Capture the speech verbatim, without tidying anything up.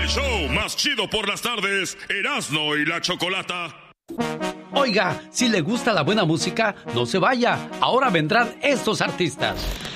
El show más chido por las tardes, Erasmo y la Chocolata. Oiga, si le gusta la buena música, no se vaya. Ahora vendrán estos artistas.